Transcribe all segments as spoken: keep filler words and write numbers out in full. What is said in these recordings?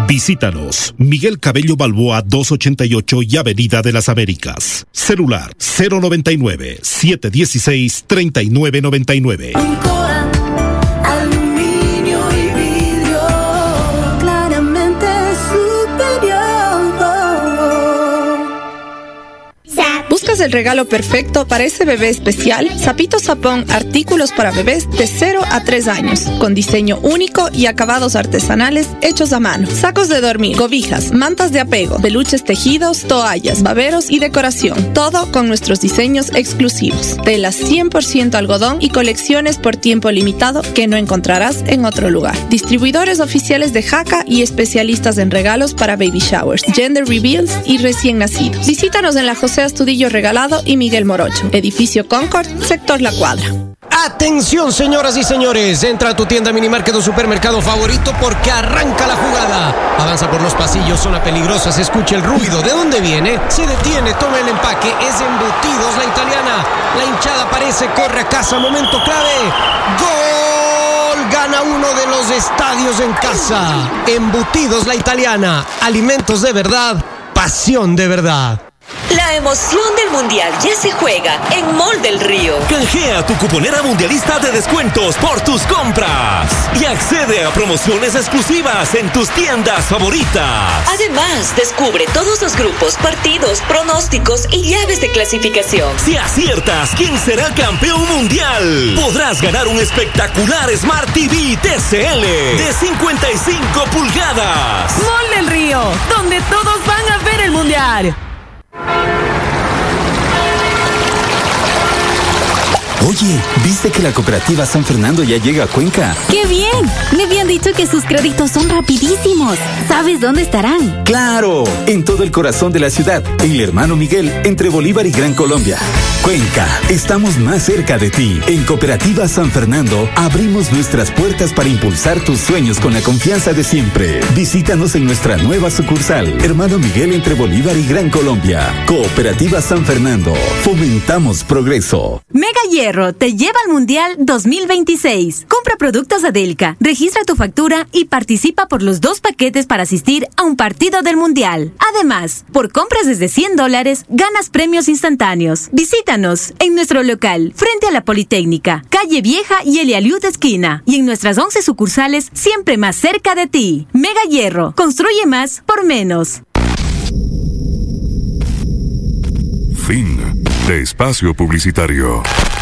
Visítanos, Miguel Cabello Balboa doscientos ochenta y ocho y Avenida de las Américas. Celular cero noventa y nueve, setecientos dieciséis, treinta y nueve noventa y nueve. ¿Buscas el regalo perfecto para ese bebé especial? Sapito Sapón, artículos para bebés de cero a tres años, con diseño único y acabados artesanales hechos a mano. Sacos de dormir, cobijas, mantas de apego, peluches tejidos, toallas, baberos y decoración. Todo con nuestros diseños exclusivos. Telas cien por ciento algodón y colecciones por tiempo limitado que no encontrarás en otro lugar. Distribuidores oficiales de Jaca y especialistas en regalos para baby showers, gender reveals y recién nacidos. Visítanos en la José Astudillo Regalado y Miguel Morocho, edificio Concord, sector La Cuadra. Atención, señoras y señores, entra a tu tienda Minimarket o supermercado favorito porque arranca la jugada. Avanza por los pasillos, zona peligrosa, se escucha el ruido. ¿De dónde viene? Se detiene, toma el empaque, es Embutidos La Italiana. La hinchada aparece, corre a casa, momento clave. ¡Gol! Gana uno de los estadios en casa. Embutidos La Italiana, alimentos de verdad, pasión de verdad. La emoción del Mundial ya se juega en Mall del Río. Canjea tu cuponera mundialista de descuentos por tus compras y accede a promociones exclusivas en tus tiendas favoritas. Además, descubre todos los grupos, partidos, pronósticos y llaves de clasificación. Si aciertas quién será campeón mundial, podrás ganar un espectacular Smart T V T C L de cincuenta y cinco pulgadas. Mall del Río, donde todos van a ver el Mundial. Oye, ¿viste que la cooperativa San Fernando ya llega a Cuenca? ¡Qué bien! Me habían dicho que sus créditos son rapidísimos. ¿Sabes dónde estarán? ¡Claro! En todo el corazón de la ciudad, en el Hermano Miguel, entre Bolívar y Gran Colombia. Cuenca, estamos más cerca de ti. En Cooperativa San Fernando, abrimos nuestras puertas para impulsar tus sueños con la confianza de siempre. Visítanos en nuestra nueva sucursal, Hermano Miguel, entre Bolívar y Gran Colombia. Cooperativa San Fernando, fomentamos progreso. Mega Hierro te lleva al Mundial dos mil veintiséis. Compra productos Adelca, registra tu factura y participa por los dos paquetes para asistir a un partido del Mundial. Además, por compras desde cien dólares, ganas premios instantáneos. Visítanos en nuestro local, frente a la Politécnica, Calle Vieja y Elialiud esquina. Y en nuestras once sucursales, siempre más cerca de ti. Mega Hierro, construye más por menos. Fin de espacio publicitario.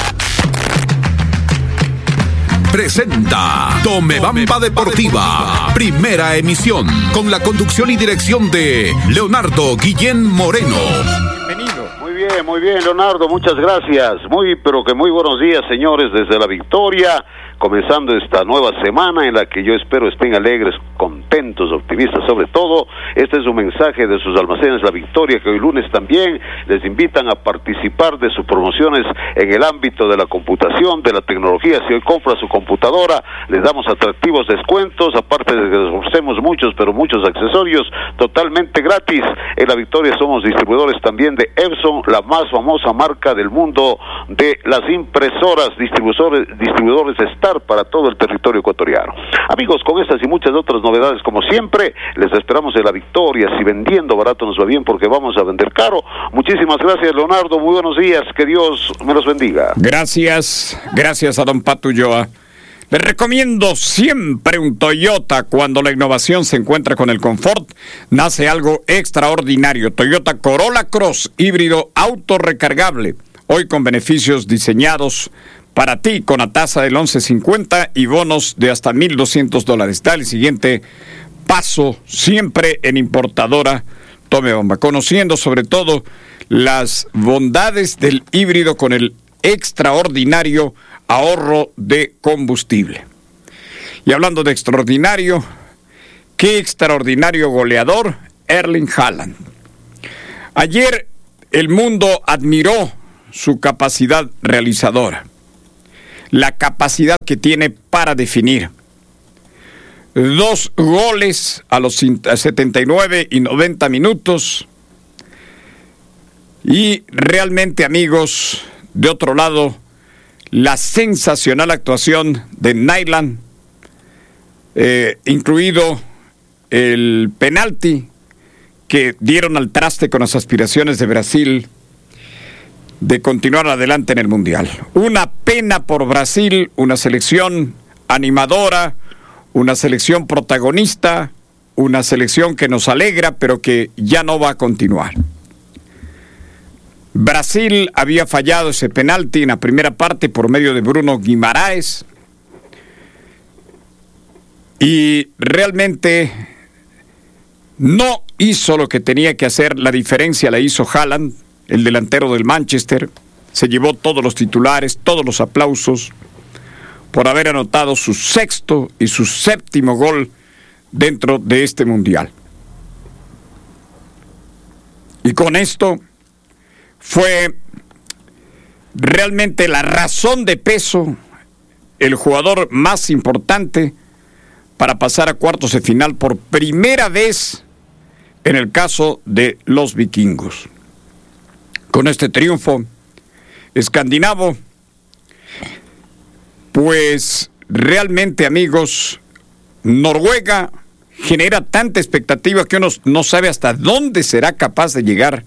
Presenta Tomebamba Deportiva, primera emisión, con la conducción y dirección de Leonardo Guillén Moreno. Bienvenido. Muy bien, muy bien, Leonardo, muchas gracias. Muy, pero que muy buenos días, señores, desde La Victoria, comenzando esta nueva semana en la que yo espero estén alegres, contentos, optimistas sobre todo. Este es un mensaje de sus almacenes La Victoria, que hoy lunes también les invitan a participar de sus promociones en el ámbito de la computación, de la tecnología. Si hoy compra su computadora, les damos atractivos descuentos, aparte de que les ofrecemos muchos, pero muchos accesorios totalmente gratis. En La Victoria somos distribuidores también de Epson, la más famosa marca del mundo de las impresoras, distribuidores, distribuidores de Star para todo el territorio ecuatoriano. Amigos, con estas y muchas otras novedades, como siempre, les esperamos en La Victoria. Si vendiendo barato nos va bien, porque vamos a vender caro. Muchísimas gracias, Leonardo, muy buenos días, que Dios me los bendiga. Gracias, gracias a don Pato Ulloa. Les recomiendo siempre un Toyota. Cuando la innovación se encuentra con el confort, nace algo extraordinario. Toyota Corolla Cross, híbrido autorrecargable, hoy con beneficios diseñados para ti, con la tasa del once cincuenta y bonos de hasta mil doscientos dólares. Da el siguiente paso, siempre en importadora Tomebamba, conociendo sobre todo las bondades del híbrido con el extraordinario ahorro de combustible. Y hablando de extraordinario, qué extraordinario goleador, Erling Haaland. Ayer el mundo admiró su capacidad realizadora, la capacidad que tiene para definir. Dos goles a los setenta y nueve y noventa minutos. Y realmente, amigos, de otro lado, la sensacional actuación de Nyland, eh, incluido el penalti que dieron al traste con las aspiraciones de Brasil de continuar adelante en el Mundial. Una pena por Brasil, una selección animadora, una selección protagonista, una selección que nos alegra, pero que ya no va a continuar. Brasil había fallado ese penalti en la primera parte por medio de Bruno Guimaraes y realmente no hizo lo que tenía que hacer. La diferencia la hizo Haaland, el delantero del Manchester. Se llevó todos los titulares, todos los aplausos por haber anotado su sexto y su séptimo gol dentro de este Mundial. Y con esto fue realmente la razón de peso, el jugador más importante para pasar a cuartos de final por primera vez en el caso de los vikingos. Con este triunfo escandinavo, pues realmente, amigos, Noruega genera tanta expectativa que uno no sabe hasta dónde será capaz de llegar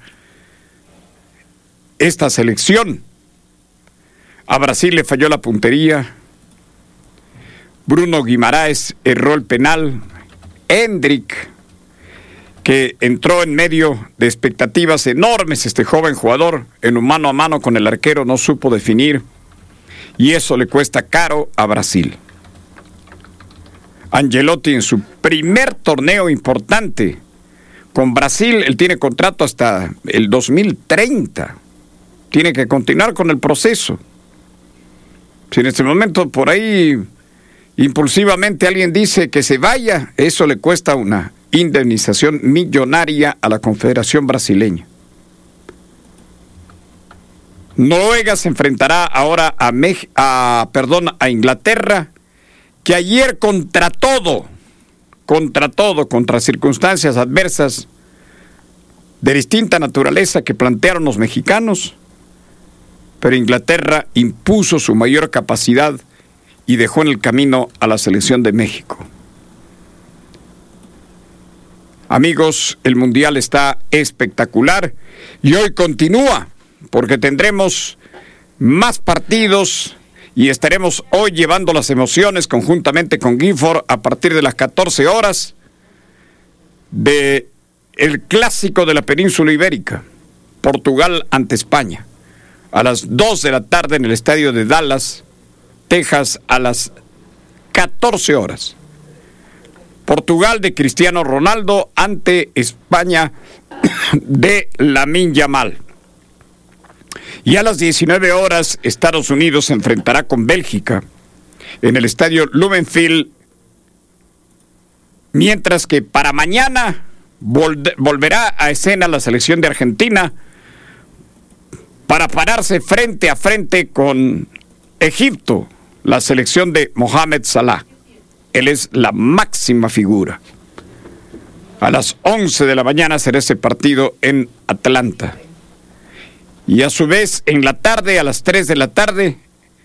esta selección. A Brasil le falló la puntería. Bruno Guimaraes erró el penal. Hendrik, que entró en medio de expectativas enormes, este joven jugador, en un mano a mano con el arquero, no supo definir. Y eso le cuesta caro a Brasil. Ancelotti, en su primer torneo importante con Brasil, él tiene contrato hasta el dos mil treinta. Tiene que continuar con el proceso. Si en este momento por ahí impulsivamente alguien dice que se vaya, eso le cuesta una indemnización millonaria a la Confederación Brasileña. Noruega se enfrentará ahora a, Mex- a, perdón, a Inglaterra, que ayer contra todo, contra todo, contra circunstancias adversas de distinta naturaleza que plantearon los mexicanos, pero Inglaterra impuso su mayor capacidad y dejó en el camino a la selección de México. Amigos, el Mundial está espectacular y hoy continúa, porque tendremos más partidos y estaremos hoy llevando las emociones conjuntamente con Gifford a partir de las catorce horas de el clásico de la península ibérica, Portugal ante España, a las dos de la tarde en el estadio de Dallas, Texas, a las catorce horas. Portugal de Cristiano Ronaldo ante España de Lamine Yamal. Y a las diecinueve horas, Estados Unidos se enfrentará con Bélgica en el estadio Lumenfield, mientras que para mañana vol- volverá a escena la selección de Argentina para pararse frente a frente con Egipto, la selección de Mohamed Salah. Él es la máxima figura. A las once de la mañana será ese partido en Atlanta. Y a su vez, en la tarde, a las tres de la tarde,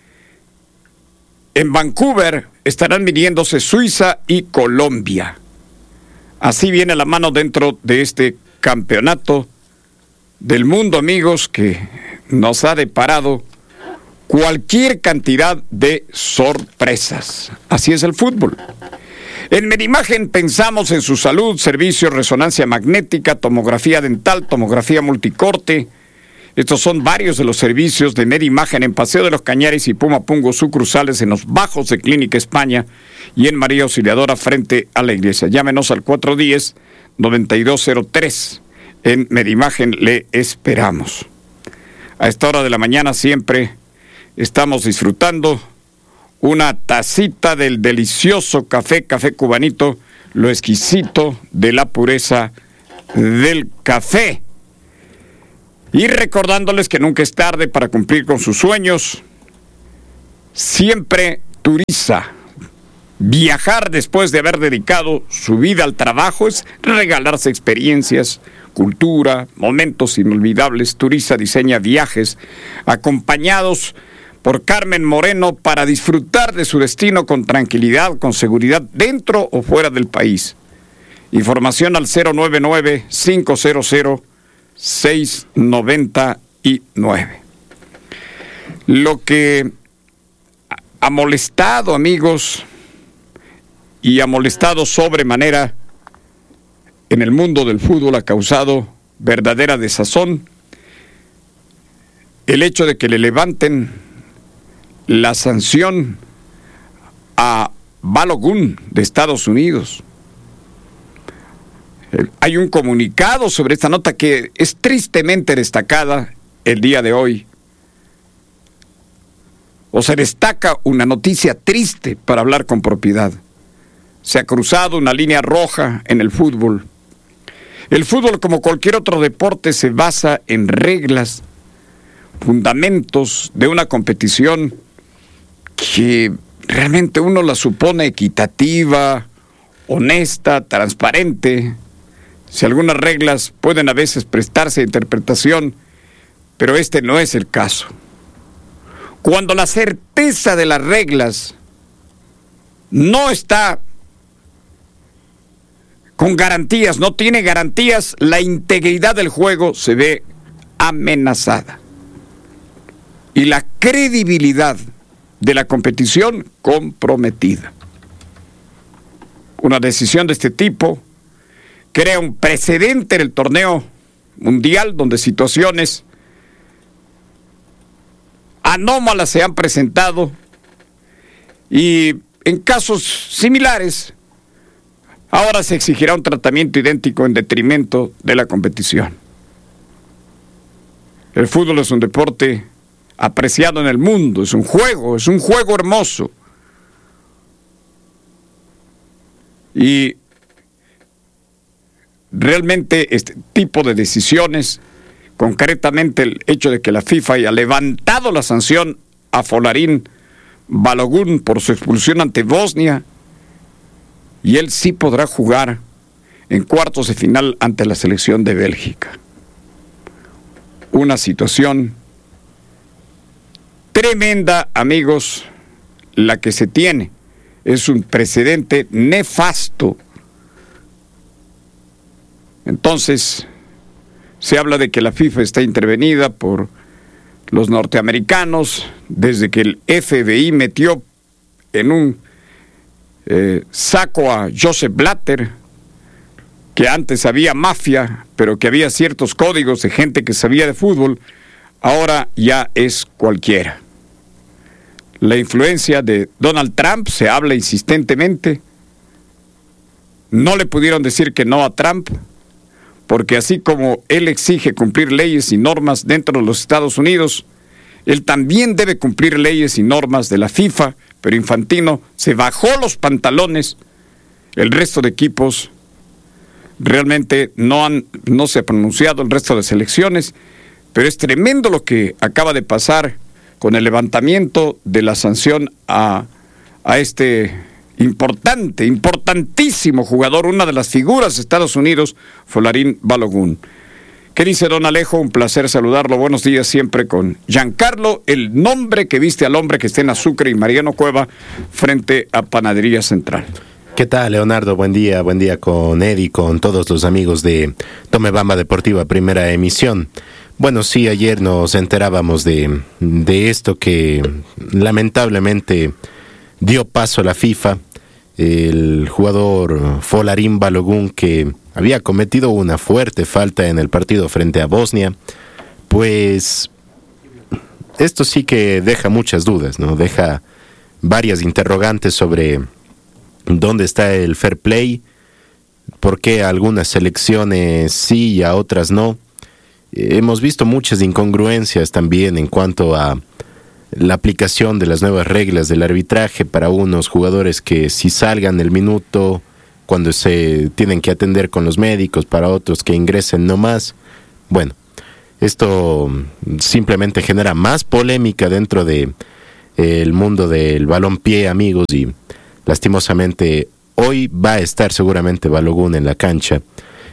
en Vancouver estarán midiéndose Suiza y Colombia. Así viene la mano dentro de este campeonato del mundo, amigos, que nos ha deparado cualquier cantidad de sorpresas. Así es el fútbol. En Medimagen pensamos en su salud, servicios, resonancia magnética, tomografía dental, tomografía multicorte. Estos son varios de los servicios de Medimagen en Paseo de los Cañares y Pumapungo, sucursales en los Bajos de Clínica España y en María Auxiliadora frente a la iglesia. Llámenos al cuatro uno cero, nueve dos cero tres. En Medimagen le esperamos. A esta hora de la mañana siempre estamos disfrutando una tacita del delicioso café, café cubanito, lo exquisito de la pureza del café. Y recordándoles que nunca es tarde para cumplir con sus sueños. Siempre Turiza. Viajar después de haber dedicado su vida al trabajo es regalarse experiencias, cultura, momentos inolvidables. Turiza diseña viajes acompañados por Carmen Moreno para disfrutar de su destino con tranquilidad, con seguridad, dentro o fuera del país. Información al cero nueve nueve, cinco cero cero, seis nueve nueve. Lo que ha molestado, amigos, y ha molestado sobremanera en el mundo del fútbol, ha causado verdadera desazón el hecho de que le levanten la sanción a Balogun de Estados Unidos. Hay un comunicado sobre esta nota que es tristemente destacada el día de hoy. O se destaca una noticia triste para hablar con propiedad. Se ha cruzado una línea roja en el fútbol. El fútbol, como cualquier otro deporte, se basa en reglas, fundamentos de una competición que realmente uno la supone equitativa, honesta, transparente. Si algunas reglas pueden a veces prestarse a interpretación, pero este no es el caso. Cuando la certeza de las reglas no está con garantías, no tiene garantías, la integridad del juego se ve amenazada. Y la credibilidad de la competición comprometida. Una decisión de este tipo crea un precedente en el torneo mundial donde situaciones anómalas se han presentado y en casos similares ahora se exigirá un tratamiento idéntico en detrimento de la competición. El fútbol es un deporte apreciado en el mundo, es un juego, es un juego hermoso. Y realmente este tipo de decisiones, concretamente el hecho de que la FIFA haya levantado la sanción a Folarin Balogun por su expulsión ante Bosnia, y él sí podrá jugar en cuartos de final ante la selección de Bélgica. Una situación tremenda, amigos, la que se tiene. Es un precedente nefasto. Entonces, se habla de que la FIFA está intervenida por los norteamericanos, desde que el F B I metió en un eh, saco a Joseph Blatter, que antes había mafia, pero que había ciertos códigos de gente que sabía de fútbol, ahora ya es cualquiera. La influencia de Donald Trump se habla insistentemente. No le pudieron decir que no a Trump, porque así como él exige cumplir leyes y normas dentro de los Estados Unidos, él también debe cumplir leyes y normas de la FIFA, pero Infantino se bajó los pantalones. El resto de equipos realmente no han, no se ha pronunciado, el resto de selecciones, pero es tremendo lo que acaba de pasar con el levantamiento de la sanción a, a este importante, importantísimo jugador, una de las figuras de Estados Unidos, Folarin Balogun. ¿Qué dice don Alejo? Un placer saludarlo. Buenos días, siempre con Giancarlo, el nombre que viste al hombre que está en Azúcar, y Mariano Cueva, frente a Panadería Central. ¿Qué tal, Leonardo? Buen día, buen día con Eddie, con todos los amigos de Tomebamba Deportiva, primera emisión. Bueno, sí, ayer nos enterábamos de, de esto que lamentablemente dio paso a la FIFA. El jugador Folarin Balogun, que había cometido una fuerte falta en el partido frente a Bosnia, pues esto sí que deja muchas dudas, ¿no? Deja varias interrogantes sobre dónde está el fair play, por qué a algunas selecciones sí y a otras no. Eh, hemos visto muchas incongruencias también en cuanto a la aplicación de las nuevas reglas del arbitraje para unos jugadores que si salgan del minuto cuando se tienen que atender con los médicos, para otros que ingresen no más. Bueno, esto simplemente genera más polémica dentro de eh, el mundo del balompié, amigos, y lastimosamente hoy va a estar seguramente Balogun en la cancha.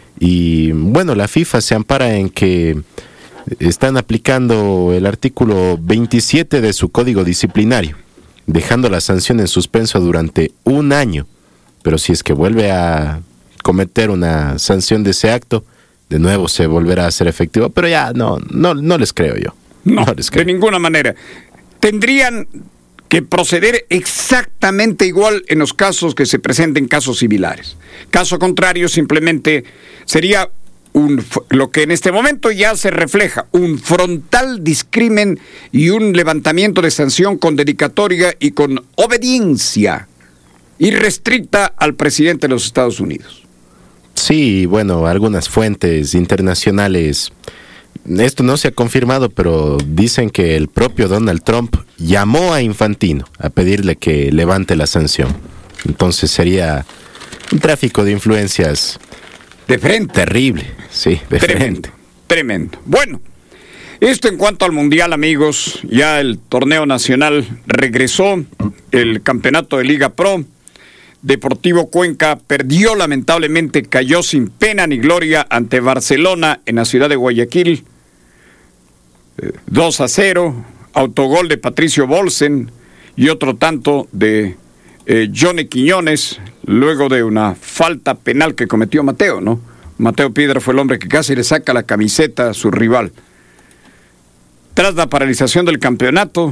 Y bueno, la FIFA se ampara en que están aplicando el artículo veintisiete de su código disciplinario, dejando la sanción en suspenso durante un año. Pero si es que vuelve a cometer una sanción de ese acto, de nuevo se volverá a hacer efectivo, pero ya no, no, no les creo yo. No, no les creo. De ninguna manera. Tendrían que proceder exactamente igual en los casos que se presenten casos similares. Caso contrario, simplemente sería un, lo que en este momento ya se refleja, un frontal discrimen y un levantamiento de sanción con dedicatoria y con obediencia irrestricta al presidente de los Estados Unidos. Sí, bueno, algunas fuentes internacionales, esto no se ha confirmado, pero dicen que el propio Donald Trump llamó a Infantino a pedirle que levante la sanción. Entonces sería un tráfico de influencias de frente. Terrible, sí, de tremendo, frente. Tremendo. Bueno, esto en cuanto al Mundial, amigos. Ya el torneo nacional regresó, el campeonato de Liga Pro. Deportivo Cuenca perdió lamentablemente, cayó sin pena ni gloria ante Barcelona en la ciudad de Guayaquil. Eh, dos a cero, autogol de Patricio Bolsen y otro tanto de eh, Johnny Quiñones, luego de una falta penal que cometió Mateo, ¿no? Mateo Piedra fue el hombre que casi le saca la camiseta a su rival. Tras la paralización del campeonato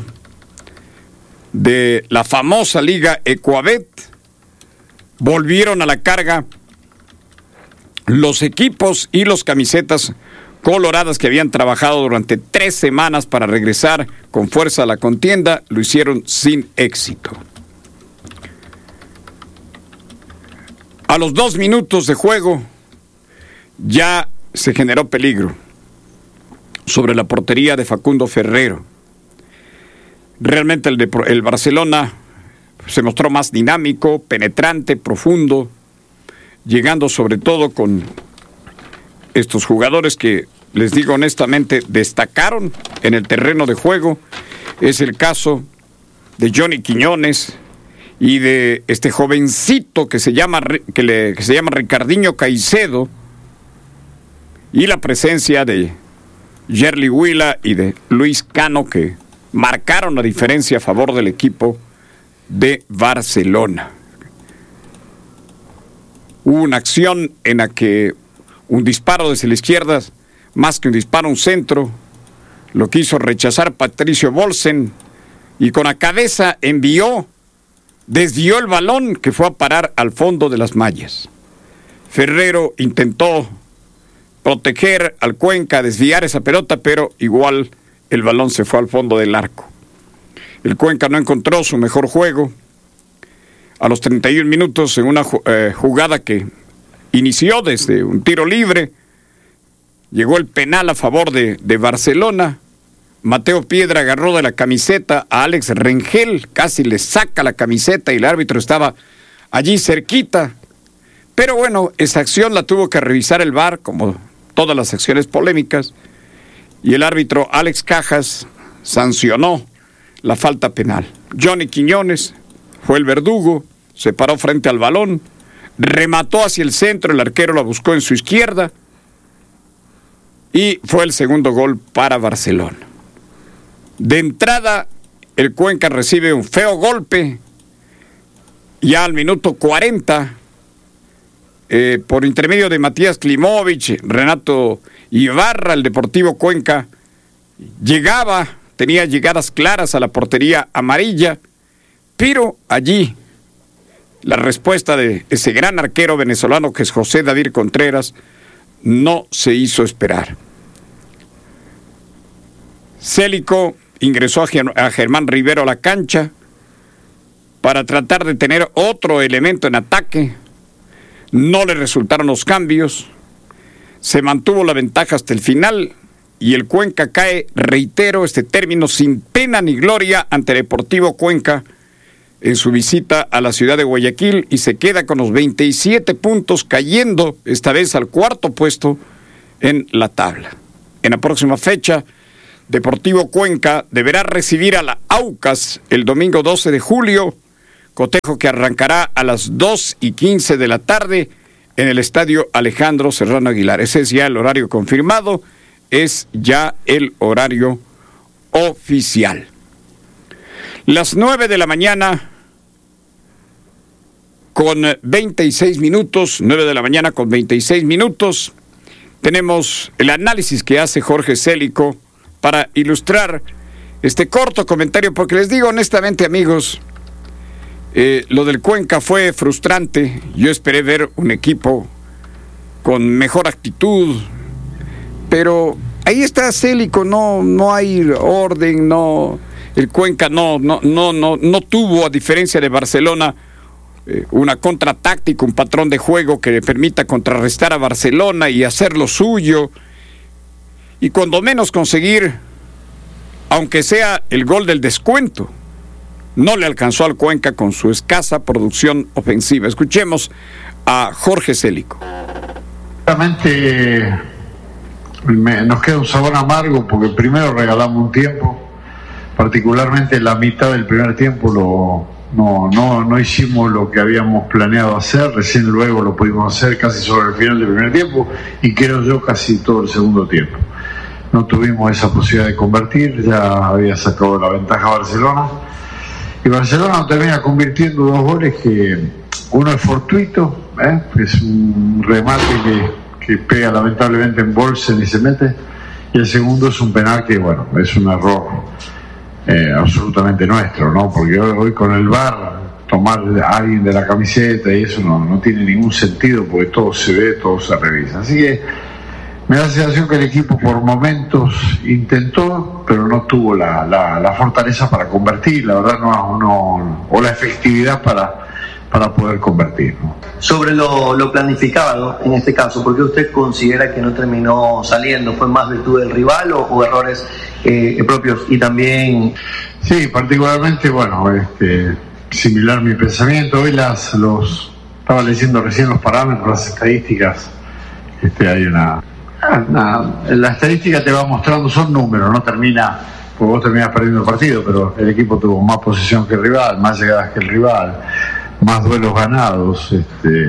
de la famosa Liga Ecuabet, volvieron a la carga los equipos y los camisetas coloradas que habían trabajado durante tres semanas para regresar con fuerza a la contienda. Lo hicieron sin éxito. A los dos minutos de juego ya se generó peligro sobre la portería de Facundo Ferrero. Realmente el, de, el Barcelona se mostró más dinámico, penetrante, profundo, llegando sobre todo con estos jugadores que, les digo honestamente, destacaron en el terreno de juego. Es el caso de Johnny Quiñones y de este jovencito que se llama, que le, que se llama Ricardiño Caicedo, y la presencia de Yerli Huila y de Luis Cano, que marcaron la diferencia a favor del equipo de Barcelona. Hubo una acción en la que un disparo desde la izquierda, más que un disparo, un centro, lo quiso rechazar Patricio Bolsen y con la cabeza envió, desvió el balón que fue a parar al fondo de las mallas. Ferrero intentó proteger al Cuenca, desviar esa pelota, pero igual el balón se fue al fondo del arco. El Cuenca no encontró su mejor juego. A los treinta y un minutos, en una eh, jugada que inició desde un tiro libre, llegó el penal a favor de, de Barcelona. Mateo Piedra agarró de la camiseta a Alex Rengel, casi le saca la camiseta y el árbitro estaba allí cerquita. Pero bueno, esa acción la tuvo que revisar el V A R, como todas las acciones polémicas, y el árbitro Alex Cajas sancionó la falta penal. Johnny Quiñones fue el verdugo, se paró frente al balón, remató hacia el centro, el arquero la buscó en su izquierda y fue el segundo gol para Barcelona. De entrada, el Cuenca recibe un feo golpe ya al minuto cuarenta, eh, por intermedio de Matías Klimovic, Renato Ibarra. El Deportivo Cuenca llegaba, tenía llegadas claras a la portería amarilla, pero allí la respuesta de ese gran arquero venezolano que es José David Contreras no se hizo esperar. Célico ingresó a, Ger- a Germán Rivero a la cancha para tratar de tener otro elemento en ataque. No le resultaron los cambios, se mantuvo la ventaja hasta el final y el Cuenca cae, reitero este término, sin pena ni gloria ante Deportivo Cuenca en su visita a la ciudad de Guayaquil, y se queda con los veintisiete puntos, cayendo esta vez al cuarto puesto en la tabla. En la próxima fecha, Deportivo Cuenca deberá recibir a la Aucas el domingo doce de julio, cotejo que arrancará a las dos y quince de la tarde en el estadio Alejandro Serrano Aguilar. Ese es ya el horario confirmado, es ya el horario oficial. Las nueve de la mañana, con veintiséis minutos, nueve de la mañana con veintiséis minutos. Tenemos el análisis que hace Jorge Célico para ilustrar este corto comentario, porque les digo honestamente, amigos, eh, lo del Cuenca fue frustrante. Yo esperé ver un equipo con mejor actitud, pero ahí está Célico, no, no hay orden, no, el Cuenca no, no, no, no, no tuvo, a diferencia de Barcelona, eh, una contratáctica, un patrón de juego que le permita contrarrestar a Barcelona y hacer lo suyo, y cuando menos conseguir, aunque sea el gol del descuento. No le alcanzó al Cuenca con su escasa producción ofensiva. Escuchemos a Jorge Célico. Realmente me, nos queda un sabor amargo porque primero regalamos un tiempo, particularmente la mitad del primer tiempo lo, no, no, no hicimos lo que habíamos planeado hacer, recién luego lo pudimos hacer casi sobre el final del primer tiempo y creo yo casi todo el segundo tiempo. No tuvimos esa posibilidad de convertir, ya había sacado la ventaja Barcelona. Y Barcelona termina convirtiendo dos goles que uno es fortuito, ¿eh? Es un remate que, que pega lamentablemente en Bolsen y se mete, y el segundo es un penal que, bueno, es un error eh, absolutamente nuestro, ¿no? Porque hoy, hoy con el V A R tomar a alguien de la camiseta y eso no, no tiene ningún sentido porque todo se ve, todo se revisa. Así que me da la sensación que el equipo por momentos intentó, pero no tuvo la, la, la fortaleza para convertir, la verdad, no, no, o la efectividad para, para poder convertir, ¿no? Sobre lo, lo planificado, en este caso, ¿por qué usted considera que no terminó saliendo? ¿Fue más virtud del rival o, o errores eh, propios? Y también... Sí, particularmente, bueno, este, similar mi pensamiento. Hoy las, los, estaba leyendo recién los parámetros, las estadísticas, este, hay una... Nada, la estadística te va mostrando, son números, no termina, porque vos terminás perdiendo el partido, pero el equipo tuvo más posesión que el rival, más llegadas que el rival, más duelos ganados, este,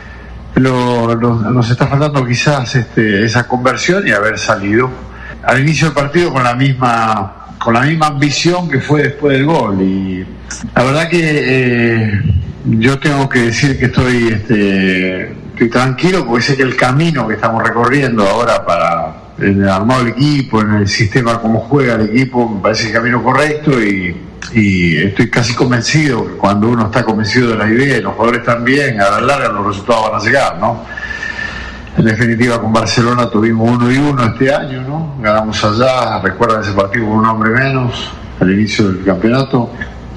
lo, lo, nos está faltando quizás este, esa conversión y haber salido al inicio del partido con la misma con la misma ambición que fue después del gol. Y la verdad que eh, yo tengo que decir que estoy este, estoy tranquilo porque sé que el camino que estamos recorriendo ahora para en el armado del equipo, en el sistema como juega el equipo, me parece el camino correcto y, y estoy casi convencido que cuando uno está convencido de la idea y los jugadores también, a la larga los resultados van a llegar, ¿no? En definitiva, con Barcelona tuvimos uno y uno este año, ¿no? Ganamos allá, recuerdan ese partido con un hombre menos al inicio del campeonato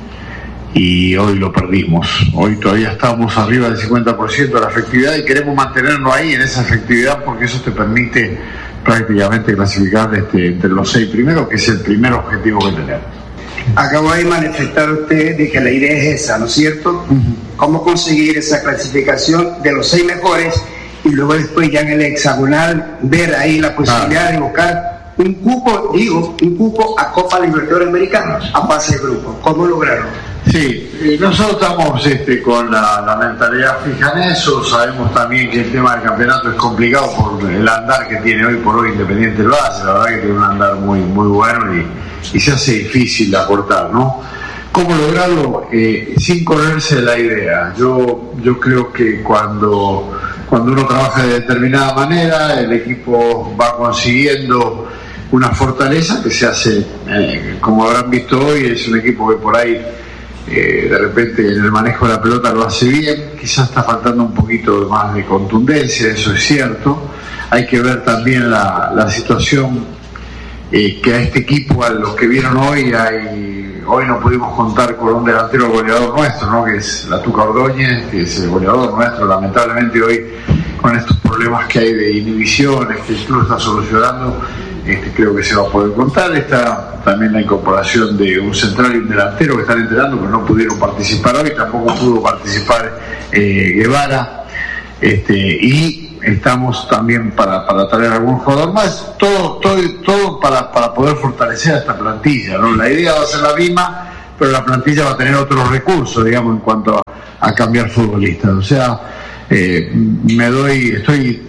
y hoy lo perdimos. Hoy todavía estamos arriba del cincuenta por ciento de la efectividad y queremos mantenernos ahí en esa efectividad porque eso te permite prácticamente clasificar este, entre los seis primeros, que es el primer objetivo que tenemos. Acabo de manifestar usted de que la idea es esa, ¿no es cierto? Uh-huh. ¿Cómo conseguir esa clasificación de los seis mejores y luego después ya en el hexagonal ver ahí la posibilidad ah. de buscar un cupo, digo, un cupo a Copa Libertadores Americana, a fase de grupo? ¿Cómo lograrlo? Sí, nosotros estamos este, con la, la mentalidad fija en eso. Sabemos también que el tema del campeonato es complicado por el andar que tiene hoy por hoy Independiente del Valle. La verdad que tiene un andar muy, muy bueno y, y se hace difícil de acortar, ¿no? ¿Cómo lograrlo? Eh, sin correrse de la idea. Yo, yo creo que cuando, cuando uno trabaja de determinada manera, el equipo va consiguiendo una fortaleza que se hace, eh, como habrán visto hoy, es un equipo que por ahí Eh, de repente en el manejo de la pelota lo hace bien, quizás está faltando un poquito más de contundencia, eso es cierto. Hay que ver también la, la situación eh, que a este equipo, a los que vieron hoy, hay, hoy no pudimos contar con un delantero goleador nuestro, ¿no? Que es la Tuca Ordóñez, que es el goleador nuestro. Lamentablemente hoy, con estos problemas que hay de inhibiciones que el club está solucionando, Este, creo que se va a poder contar. Está también la incorporación de un central y un delantero que están entrenando, pero no pudieron participar hoy, tampoco pudo participar eh, Guevara, este, y estamos también para, para traer algún jugador más, todo, todo, todo para, para poder fortalecer a esta plantilla, ¿no? La idea va a ser la misma, pero la plantilla va a tener otros recursos, digamos, en cuanto a, a cambiar futbolistas. O sea, eh, me doy, estoy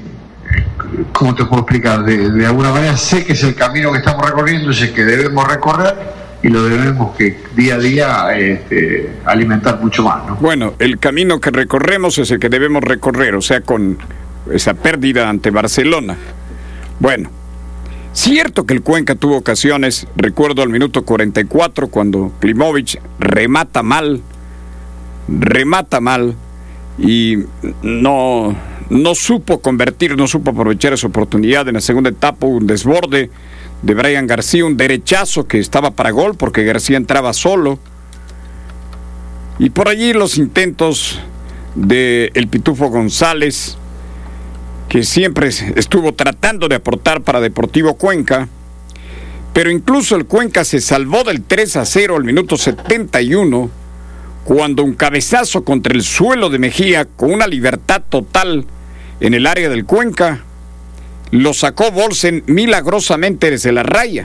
¿cómo te puedo explicar? De, de alguna manera sé que es el camino que estamos recorriendo, es el que debemos recorrer y lo debemos que día a día este, alimentar mucho más, ¿no? Bueno, el camino que recorremos es el que debemos recorrer, o sea, con esa pérdida ante Barcelona. Bueno, cierto que el Cuenca tuvo ocasiones, recuerdo al minuto cuarenta y cuatro cuando Klimovic remata mal, remata mal y no, no supo convertir, no supo aprovechar esa oportunidad. En la segunda etapa un desborde de Brian García, un derechazo que estaba para gol porque García entraba solo, y por allí los intentos de el Pitufo González, que siempre estuvo tratando de aportar para Deportivo Cuenca, pero incluso el Cuenca se salvó del tres a cero al minuto setenta y uno, cuando un cabezazo contra el suelo de Mejía, con una libertad total en el área del Cuenca, lo sacó Bolsen milagrosamente desde la raya.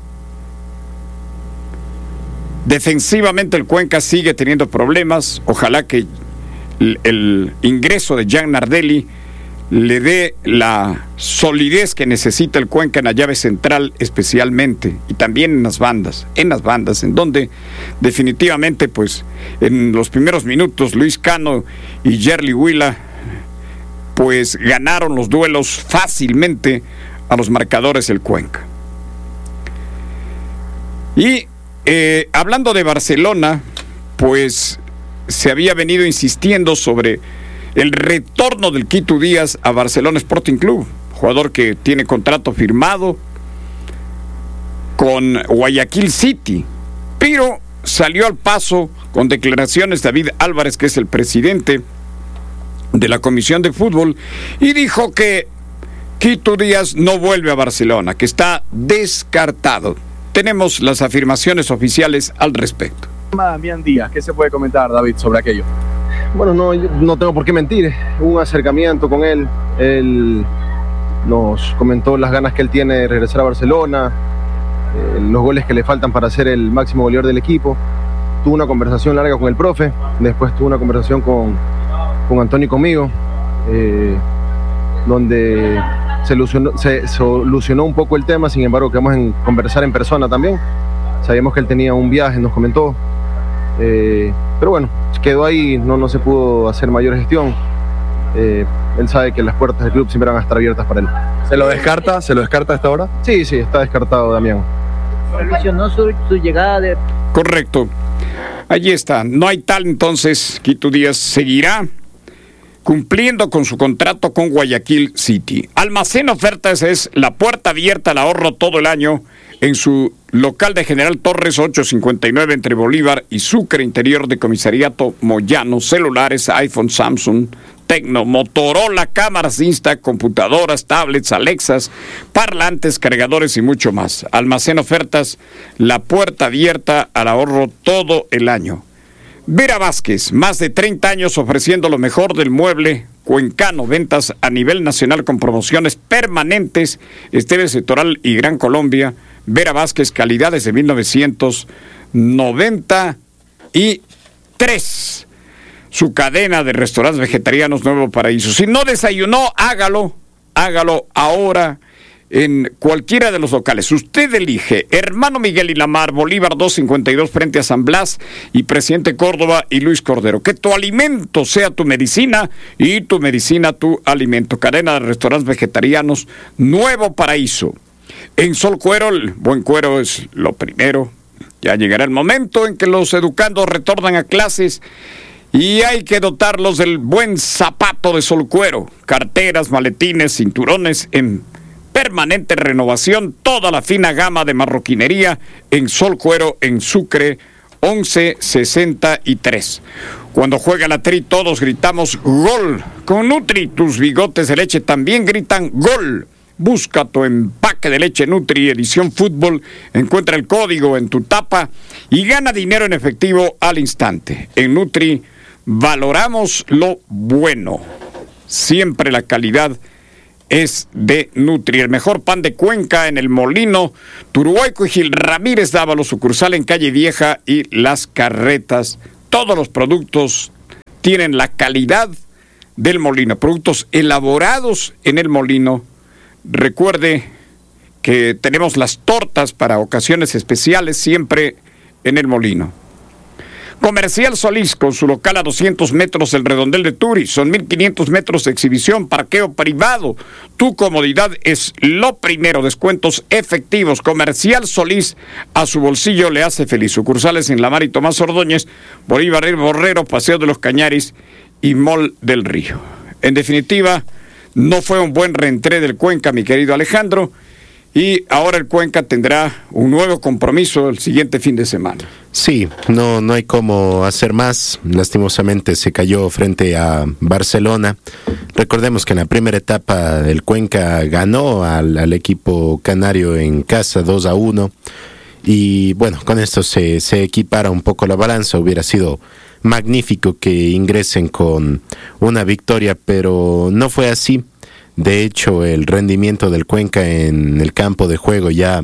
Defensivamente el Cuenca sigue teniendo problemas. Ojalá que el, el ingreso de Gian Nardelli le dé la solidez que necesita el Cuenca en la llave central, especialmente, y también en las bandas, en las bandas, en donde definitivamente, pues, en los primeros minutos, Luis Cano y Yerli Huila, pues, ganaron los duelos fácilmente a los marcadores del Cuenca. Y eh, hablando de Barcelona, pues, se había venido insistiendo sobre el retorno del Quito Díaz a Barcelona Sporting Club, jugador que tiene contrato firmado con Guayaquil City, pero salió al paso con declaraciones David Álvarez, que es el presidente de la Comisión de Fútbol, y dijo que Quito Díaz no vuelve a Barcelona, que está descartado. Tenemos las afirmaciones oficiales al respecto. Damián Díaz, ¿qué se puede comentar, David, sobre aquello? Bueno, no, no tengo por qué mentir. Hubo un acercamiento con él. Él nos comentó las ganas que él tiene de regresar a Barcelona, eh, los goles que le faltan para ser el máximo goleador del equipo. Tuvo una conversación larga con el profe, después tuvo una conversación con, con Antonio y conmigo, eh, donde se solucionó, se solucionó un poco el tema. Sin embargo, quedamos en conversar en persona también. Sabíamos que él tenía un viaje, nos comentó. Eh, pero bueno, quedó ahí, no, no se pudo hacer mayor gestión. Eh, él sabe que las puertas del club siempre van a estar abiertas para él. ¿Se lo descarta? ¿Se lo descarta a esta hora? Sí, sí, está descartado, Damián. Solucionó su, su llegada de... Correcto. Allí está. No hay tal, entonces, Quito Díaz seguirá cumpliendo con su contrato con Guayaquil City. Almacén Ofertas es la puerta abierta al ahorro todo el año en su local de General Torres ochocientos cincuenta y nueve entre Bolívar y Sucre, interior de Comisariato Moyano. Celulares, iPhone, Samsung, Tecno, Motorola, cámaras Insta, computadoras, tablets, Alexas, parlantes, cargadores y mucho más. Almacén Ofertas, la puerta abierta al ahorro todo el año. Vera Vázquez, más de treinta años ofreciendo lo mejor del mueble cuencano, ventas a nivel nacional con promociones permanentes, Esteves Sectoral y Gran Colombia. Vera Vázquez, calidad desde mil novecientos noventa y tres. Su cadena de restaurantes vegetarianos Nuevo Paraíso. Si no desayunó, hágalo, hágalo ahora en cualquiera de los locales. Usted elige. Hermano Miguel y Lamar, Bolívar doscientos cincuenta y dos frente a San Blas y Presidente Córdoba y Luis Cordero. Que tu alimento sea tu medicina y tu medicina tu alimento. Cadena de restaurantes vegetarianos Nuevo Paraíso. En Sol Cuero, el buen cuero es lo primero. Ya llegará el momento en que los educandos retornan a clases y hay que dotarlos del buen zapato de Sol Cuero. Carteras, maletines, cinturones en permanente renovación. Toda la fina gama de marroquinería en Sol Cuero, en Sucre, once sesenta y tres. Cuando juega la Tri, todos gritamos gol. Con Nutri, tus bigotes de leche también gritan gol. Busca tu empaque de leche Nutri edición fútbol, encuentra el código en tu tapa y gana dinero en efectivo al instante. En Nutri valoramos lo bueno. Siempre la calidad es de Nutri. El mejor pan de Cuenca en El Molino, Turuaico y Gil Ramírez Dávalos, sucursal en Calle Vieja y Las Carretas. Todos los productos tienen la calidad del Molino. Productos elaborados en El Molino. Recuerde que tenemos las tortas para ocasiones especiales siempre en el Molino. Comercial Solís, con su local a doscientos metros del redondel de Turi. Son mil quinientos metros de exhibición, parqueo privado. Tu comodidad es lo primero. Descuentos efectivos. Comercial Solís, a su bolsillo le hace feliz. Sucursales en La Mar y Tomás Ordóñez, Bolívar y Borrero, Paseo de los Cañaris y Mall del Río. En definitiva, no fue un buen reentré del Cuenca, mi querido Alejandro. Y ahora el Cuenca tendrá un nuevo compromiso el siguiente fin de semana. Sí, no, no hay cómo hacer más. Lastimosamente se cayó frente a Barcelona. Recordemos que en la primera etapa el Cuenca ganó al, al equipo canario en casa dos a uno. Y bueno, con esto se, se equipara un poco la balanza. Hubiera sido magnífico que ingresen con una victoria, pero no fue así. De hecho, el rendimiento del Cuenca en el campo de juego, ya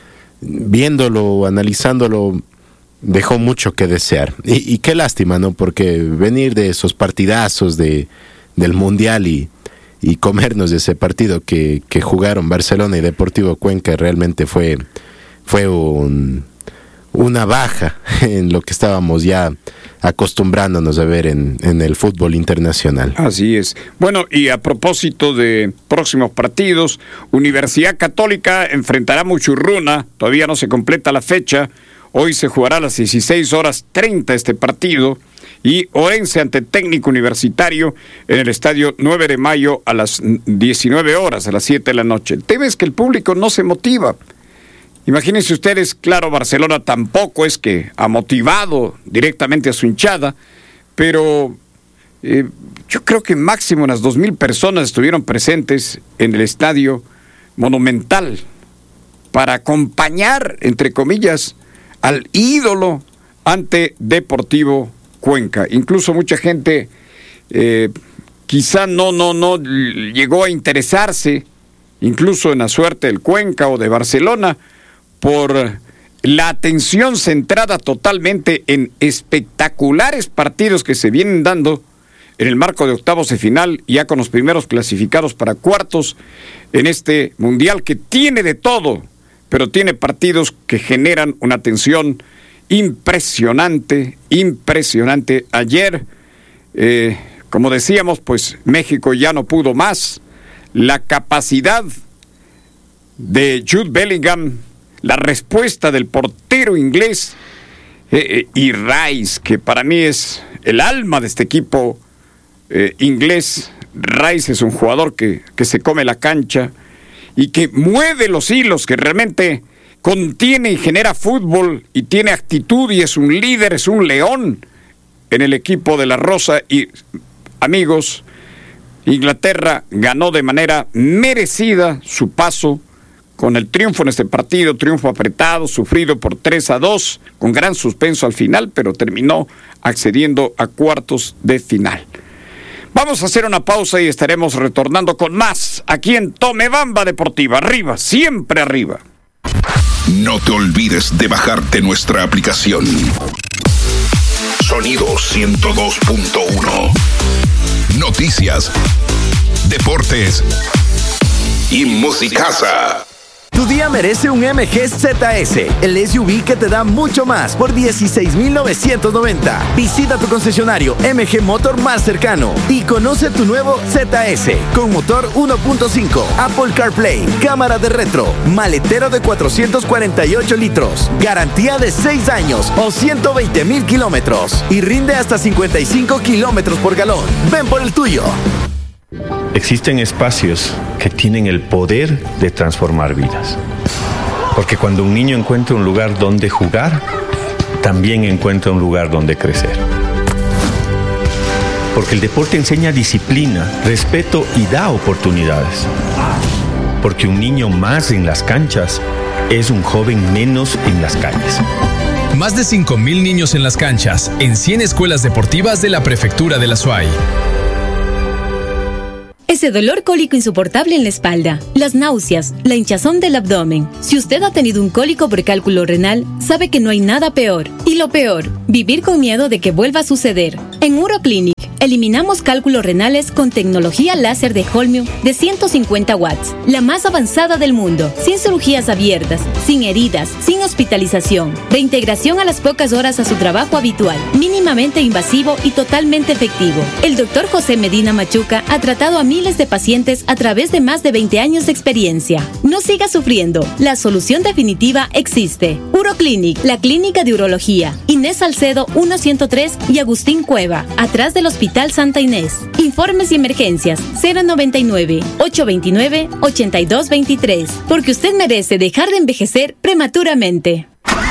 viéndolo, analizándolo, dejó mucho que desear. Y, y qué lástima, ¿no? Porque venir de esos partidazos de, del Mundial y, y comernos de ese partido que, que jugaron Barcelona y Deportivo Cuenca realmente fue, fue un, una baja en lo que estábamos ya acostumbrándonos a ver en, en el fútbol internacional. Así es. Bueno, y a propósito de próximos partidos, Universidad Católica enfrentará a Muchurruna, todavía no se completa la fecha, hoy se jugará a las dieciséis horas treinta este partido, y Orense ante Técnico Universitario en el estadio nueve de mayo a las diecinueve horas, a las siete de la noche. El tema es que el público no se motiva. Imagínense ustedes, claro, Barcelona tampoco es que ha motivado directamente a su hinchada, pero eh, yo creo que máximo unas dos mil personas estuvieron presentes en el estadio Monumental para acompañar, entre comillas, al ídolo ante Deportivo Cuenca. Incluso mucha gente eh, quizá no, no, no llegó a interesarse, incluso en la suerte del Cuenca o de Barcelona, por la atención centrada totalmente en espectaculares partidos que se vienen dando en el marco de octavos de final, ya con los primeros clasificados para cuartos en este mundial que tiene de todo, pero tiene partidos que generan una tensión impresionante, impresionante. Ayer, eh, como decíamos, pues México ya no pudo más. La capacidad de Jude Bellingham, la respuesta del portero inglés eh, eh, y Rice, que para mí es el alma de este equipo eh, inglés. Rice es un jugador que, que se come la cancha y que mueve los hilos, que realmente contiene y genera fútbol y tiene actitud y es un líder, es un león en el equipo de la Rosa. Y amigos, Inglaterra ganó de manera merecida su paso con el triunfo en este partido, triunfo apretado, sufrido por tres a dos, con gran suspenso al final, pero terminó accediendo a cuartos de final. Vamos a hacer una pausa y estaremos retornando con más aquí en Tomebamba Deportiva. Arriba, siempre arriba. No te olvides de bajarte nuestra aplicación. Sonido ciento dos punto uno. Noticias, deportes y musicaza. Tu día merece un M G Z S, el S U V que te da mucho más por dieciséis mil novecientos noventa. Visita tu concesionario M G Motor más cercano y conoce tu nuevo Z S con motor uno punto cinco, Apple CarPlay, cámara de retro, maletero de cuatrocientos cuarenta y ocho litros, garantía de seis años o ciento veinte mil kilómetros y rinde hasta cincuenta y cinco kilómetros por galón. Ven por el tuyo. Existen espacios que tienen el poder de transformar vidas. Porque cuando un niño encuentra un lugar donde jugar, también encuentra un lugar donde crecer. Porque el deporte enseña disciplina, respeto y da oportunidades. Porque un niño más en las canchas es un joven menos en las calles. Más de cinco mil niños en las canchas, en cien escuelas deportivas de la Prefectura de la Suay. Ese dolor cólico insoportable en la espalda, las náuseas, la hinchazón del abdomen. Si usted ha tenido un cólico por cálculo renal, sabe que no hay nada peor. Y lo peor, vivir con miedo de que vuelva a suceder. En Uroclinic, Eliminamos cálculos renales con tecnología láser de Holmium de ciento cincuenta watts, la más avanzada del mundo, sin cirugías abiertas, sin heridas, sin hospitalización, reintegración a las pocas horas a su trabajo habitual, mínimamente invasivo y totalmente efectivo. El doctor José Medina Machuca ha tratado a miles de pacientes a través de más de veinte años de experiencia. No siga sufriendo, la solución definitiva existe. Uroclinic, la clínica de urología. Inés Salcedo uno ciento tres y Agustín Cueva, atrás del Hospital Santa Inés. Informes y emergencias cero noventa y nueve, ochocientos veintinueve, ochenta y dos veintitrés. Porque usted merece dejar de envejecer prematuramente.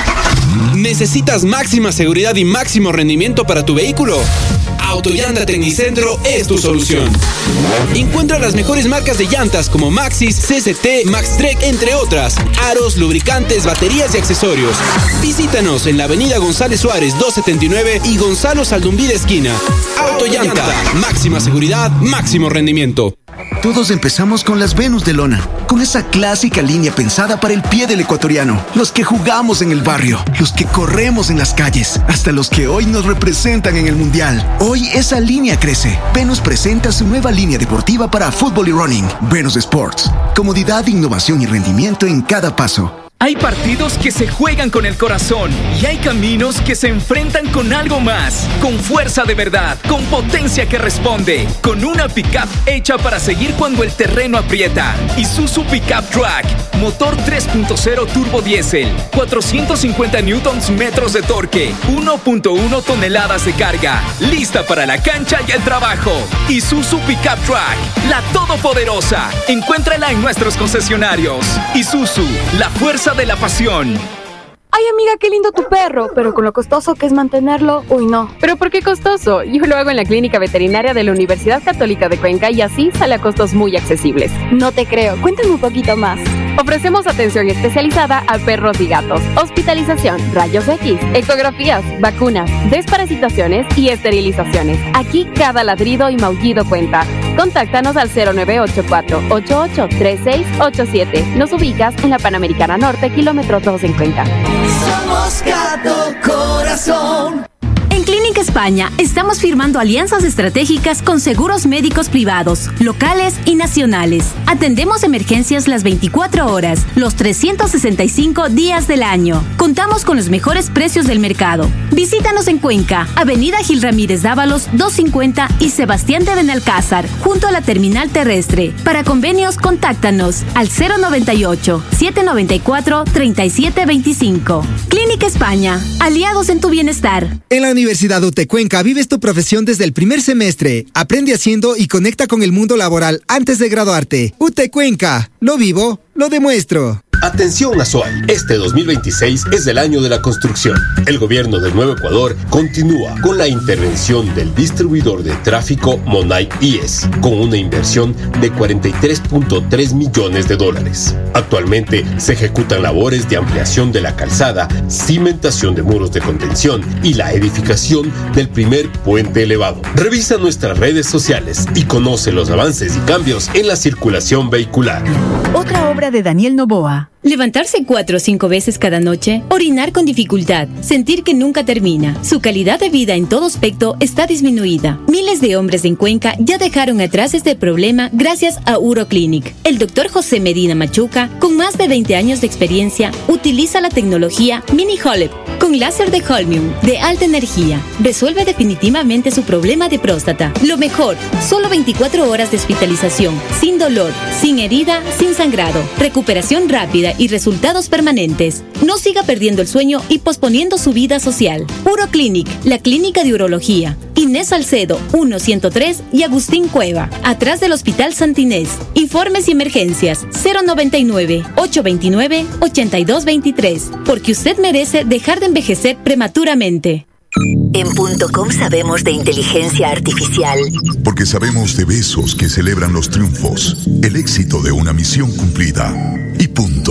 ¿Necesitas máxima seguridad y máximo rendimiento para tu vehículo? Autollanta Tecnicentro es tu solución. Encuentra las mejores marcas de llantas como Maxxis, C C T, Maxtrek, entre otras, aros, lubricantes, baterías y accesorios. Visítanos en la avenida González Suárez doscientos setenta y nueve y Gonzalo Saldumbide esquina. Autollanta, máxima seguridad, máximo rendimiento. Todos empezamos con las Venus de lona, con esa clásica línea pensada para el pie del ecuatoriano, los que jugamos en el barrio, los que corremos en las calles, hasta los que hoy nos representan en el mundial. Hoy esa línea crece. Venus presenta su nueva línea deportiva para fútbol y running, Venus Sports. Comodidad, innovación y rendimiento en cada paso. Hay partidos que se juegan con el corazón y hay caminos que se enfrentan con algo más, con fuerza de verdad, con potencia que responde, con una pickup hecha para seguir cuando el terreno aprieta. Isuzu Pickup Track, motor tres punto cero turbo diésel, cuatrocientos cincuenta newtons metros de torque, uno punto uno toneladas de carga, lista para la cancha y el trabajo. Isuzu Pickup Track, la todopoderosa. Encuéntrala en nuestros concesionarios. Isuzu, la fuerza de la pasión. Ay, amiga, qué lindo tu perro, pero con lo costoso que es mantenerlo, uy, no. ¿Pero por qué costoso? Yo lo hago en la Clínica Veterinaria de la Universidad Católica de Cuenca y así sale a costos muy accesibles. No te creo, cuéntame un poquito más. Ofrecemos atención especializada a perros y gatos, hospitalización, rayos X, ecografías, vacunas, desparasitaciones y esterilizaciones. Aquí cada ladrido y maullido cuenta. Contáctanos al cero nueve ocho cuatro, ocho ocho tres seis ocho siete. Nos ubicas en la Panamericana Norte, kilómetro dos en Cuenca. Somos Gato Corazón. En Clínica España estamos firmando alianzas estratégicas con seguros médicos privados, locales y nacionales. Atendemos emergencias las veinticuatro horas, los trescientos sesenta y cinco días del año. Contamos con los mejores precios del mercado. Visítanos en Cuenca, Avenida Gil Ramírez Dávalos doscientos cincuenta y Sebastián de Benalcázar, junto a la terminal terrestre. Para convenios, contáctanos al cero noventa y ocho, setecientos noventa y cuatro, treinta y siete veinticinco. Clínica España, aliados en tu bienestar. En la Universidad U T E Cuenca vives tu profesión desde el primer semestre. Aprende haciendo y conecta con el mundo laboral antes de graduarte. U T E Cuenca, lo vivo, lo demuestro. Atención Azuay, este dos mil veintiséis es el año de la construcción. El gobierno del Nuevo Ecuador continúa con la intervención del distribuidor de tráfico Monay I E S, con una inversión de cuarenta y tres punto tres millones de dólares. Actualmente se ejecutan labores de ampliación de la calzada, cimentación de muros de contención y la edificación del primer puente elevado. Revisa nuestras redes sociales y conoce los avances y cambios en la circulación vehicular. Otra obra de Daniel Noboa. Levantarse cuatro o cinco veces cada noche, orinar con dificultad, sentir que nunca termina. Su calidad de vida en todo aspecto está disminuida. Miles de hombres en Cuenca ya dejaron atrás este problema gracias a Uroclinic. El doctor José Medina Machuca, con más de veinte años de experiencia, utiliza la tecnología Mini Holep con láser de Holmium de alta energía. Resuelve definitivamente su problema de próstata. Lo mejor, solo veinticuatro horas de hospitalización, sin dolor, sin herida, sin sangrado, recuperación rápida y resultados permanentes. No siga perdiendo el sueño y posponiendo su vida social. Uroclinic, la clínica de urología. Inés Salcedo, uno ciento tres y Agustín Cueva, atrás del Hospital Santa Inés. Informes y emergencias cero noventa y nueve, ochocientos veintinueve, ochenta y dos veintitrés. Porque usted merece dejar de envejecer prematuramente. En punto com sabemos de inteligencia artificial. Porque sabemos de besos que celebran los triunfos, el éxito de una misión cumplida. Y punto.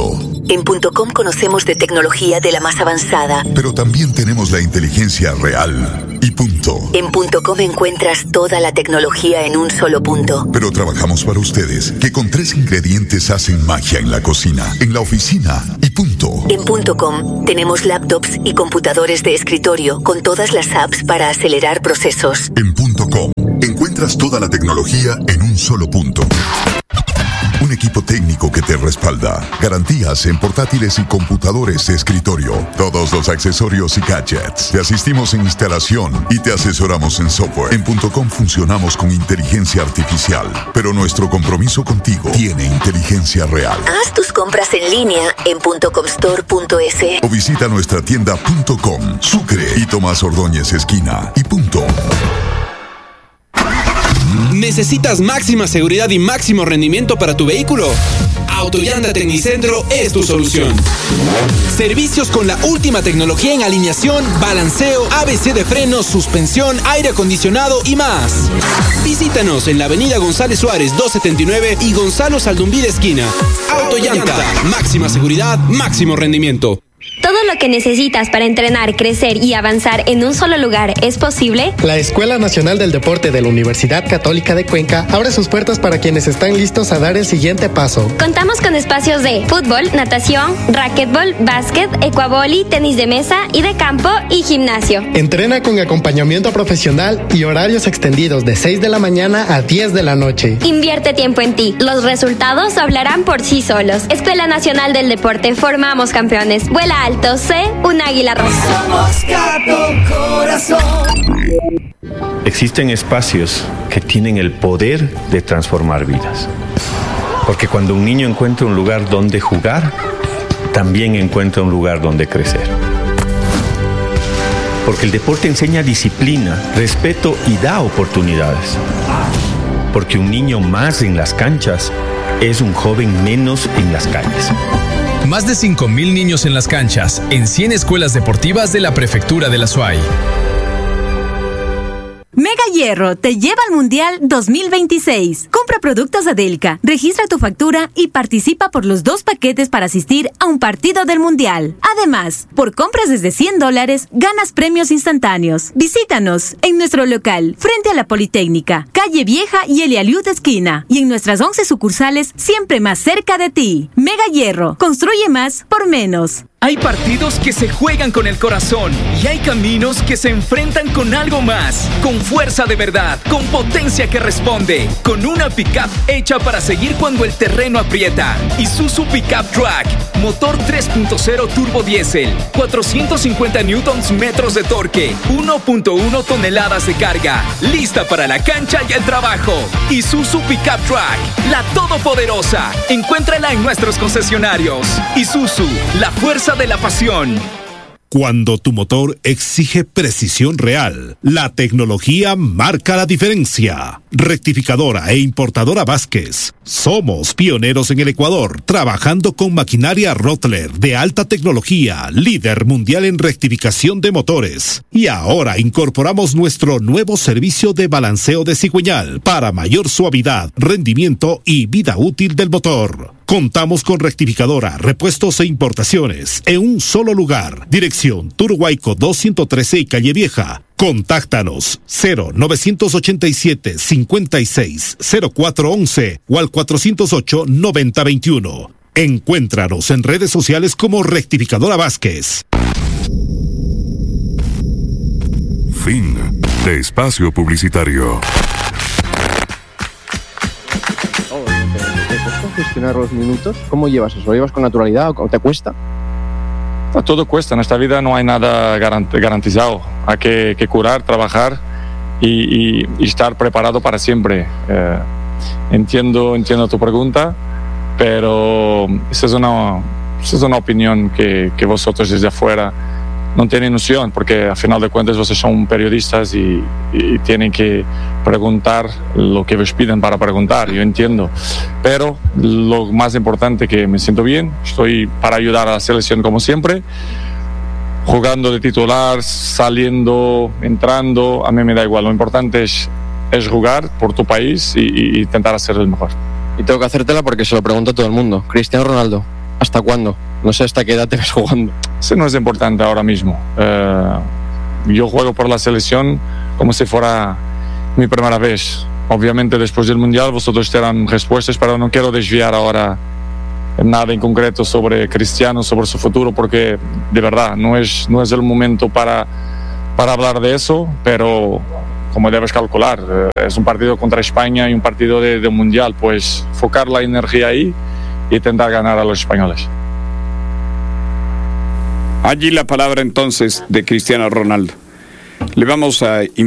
En punto com conocemos de tecnología de la más avanzada. Pero también tenemos la inteligencia real y punto. En punto com encuentras toda la tecnología en un solo punto. Pero trabajamos para ustedes, que con tres ingredientes hacen magia en la cocina, en la oficina y punto. En punto com tenemos laptops y computadores de escritorio con todas las apps para acelerar procesos. En punto com encuentras toda la tecnología en un solo punto. Un equipo técnico que te respalda. Garantías en portátiles y computadores de escritorio. Todos los accesorios y gadgets. Te asistimos en instalación y te asesoramos en software. En punto com funcionamos con inteligencia artificial, pero nuestro compromiso contigo tiene inteligencia real. Haz tus compras en línea en punto com store punto es. O visita nuestra tienda punto com, Sucre y Tomás Ordóñez esquina y punto. ¿Necesitas máxima seguridad y máximo rendimiento para tu vehículo? Autollanta Tecnicentro es tu solución. Servicios con la última tecnología en alineación, balanceo, A B C de frenos, suspensión, aire acondicionado y más. Visítanos en la avenida González Suárez doscientos setenta y nueve y Gonzalo Saldumbí esquina. Autollanta, máxima seguridad, máximo rendimiento. ¿Todo lo que necesitas para entrenar, crecer y avanzar en un solo lugar es posible? La Escuela Nacional del Deporte de la Universidad Católica de Cuenca abre sus puertas para quienes están listos a dar el siguiente paso. Contamos con espacios de fútbol, natación, racquetbol, básquet, ecuavoli, tenis de mesa y de campo y gimnasio. Entrena con acompañamiento profesional y horarios extendidos de seis de la mañana a diez de la noche. Invierte tiempo en ti. Los resultados hablarán por sí solos. Escuela Nacional del Deporte. Formamos campeones. Vuela alto, sé un águila roja. Somos Gato Corazón. Existen espacios que tienen el poder de transformar vidas. Porque cuando un niño encuentra un lugar donde jugar, también encuentra un lugar donde crecer. Porque el deporte enseña disciplina, respeto y da oportunidades. Porque un niño más en las canchas es un joven menos en las calles. Más de cinco mil niños en las canchas, en cien escuelas deportivas de la Prefectura de la Suay. Mega Hierro te lleva al Mundial dos mil veintiséis. Compra productos Adelca, registra tu factura y participa por los dos paquetes para asistir a un partido del Mundial. Además, por compras desde cien dólares, ganas premios instantáneos. Visítanos en nuestro local, frente a la Politécnica, Calle Vieja y Elialiud esquina. Y en nuestras once sucursales, siempre más cerca de ti. Mega Hierro, construye más por menos. Hay partidos que se juegan con el corazón y hay caminos que se enfrentan con algo más, con fuerza de verdad, con potencia que responde, con una pickup hecha para seguir cuando el terreno aprieta. Isuzu Pickup Track, motor tres punto cero turbo diésel, cuatrocientos cincuenta newtons metros de torque, uno punto uno toneladas de carga, lista para la cancha y el trabajo. Isuzu Pickup Track, la todopoderosa. Encuéntrala en nuestros concesionarios. Isuzu, la fuerza de la pasión. Cuando tu motor exige precisión real, la tecnología marca la diferencia. Rectificadora e importadora Vázquez. Somos pioneros en el Ecuador, trabajando con maquinaria Rottler de alta tecnología, líder mundial en rectificación de motores. Y ahora incorporamos nuestro nuevo servicio de balanceo de cigüeñal para mayor suavidad, rendimiento y vida útil del motor. Contamos con rectificadora, repuestos e importaciones en un solo lugar. Dirección Turhuayco doscientos trece y Calle Vieja. Contáctanos cero novecientos ochenta y siete cincuenta y seis cero cuatro once o al cuatrocientos ocho noventa veintiuno. Encuéntranos en redes sociales como Rectificadora Vázquez. Fin de espacio publicitario. Gestionar los minutos? ¿Cómo llevas eso? ¿Lo llevas con naturalidad o te cuesta? Todo cuesta, en esta vida no hay nada garantizado. Hay que, que curar, trabajar y, y, y estar preparado para siempre. Eh, entiendo, entiendo tu pregunta, pero esa es una, esa es una opinión que, que vosotros desde afuera no tienen noción, porque a final de cuentas vosotros son periodistas y, y tienen que preguntar lo que os piden para preguntar, yo entiendo, pero lo más importante es que me siento bien, estoy para ayudar a la selección como siempre, jugando de titular, saliendo, entrando, a mí me da igual, lo importante es, es jugar por tu país y, y, y intentar hacer el mejor. Y tengo que hacértela porque se lo pregunto a todo el mundo. Cristiano Ronaldo, ¿hasta cuándo? no sé hasta qué edad te ves jugando. Eso no es importante ahora mismo. Eh, yo juego por la selección como si fuera mi primera vez. Obviamente después del Mundial vosotros estarán respuestas, pero no quiero desviar ahora nada en concreto sobre Cristiano, sobre su futuro, porque de verdad no es, no es el momento para, para hablar de eso, pero como debes calcular, eh, es un partido contra España y un partido de, de Mundial, pues focar la energía ahí y intentar ganar a los españoles. Allí la palabra entonces de Cristiano Ronaldo. Le vamos a